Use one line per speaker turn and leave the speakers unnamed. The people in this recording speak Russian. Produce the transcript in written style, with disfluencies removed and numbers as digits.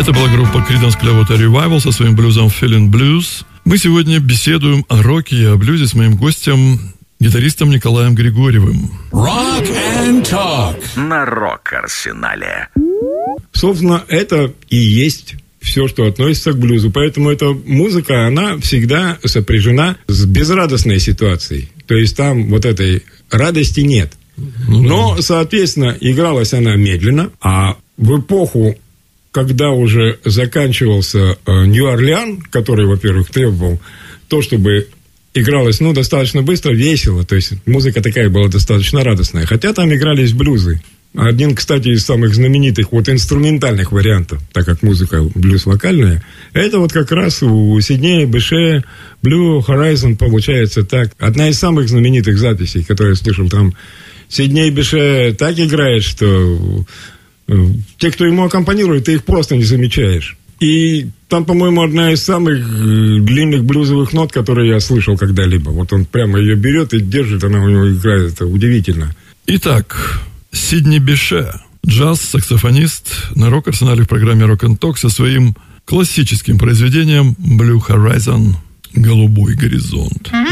Это была группа Creedence Clearwater Revival со своим блюзом Feeling Blues. Мы сегодня беседуем о роке и о блюзе с моим гостем, гитаристом Николаем Григорьевым.
Rock and Talk
на Рок-Арсенале.
Собственно, это и есть все, что относится к блюзу. Поэтому эта музыка, она всегда сопряжена с безрадостной ситуацией. То есть там вот этой радости нет. Но, соответственно, игралась она медленно, а в эпоху, когда уже заканчивался Нью-Орлеан, который, во-первых, требовал то, чтобы игралось, достаточно быстро, весело. То есть музыка такая была достаточно радостная. Хотя там игрались блюзы. Один, кстати, из самых знаменитых инструментальных вариантов, так как музыка блюз-вокальная, это вот как раз у Сиднея Беше Blue Horizon получается так. Одна из самых знаменитых записей, которые я слышал, там Сидней Беше так играет, что те, кто ему аккомпанирует, ты их просто не замечаешь. И там, по-моему, одна из самых длинных блюзовых нот, которые я слышал когда-либо. Вот он прямо ее берет и держит, она у него играет. Это удивительно.
Итак, Сидни Беше, джаз-саксофонист на Рок-Арсенале в программе Rock and Talk со своим классическим произведением Blue Horizon, «Голубой горизонт».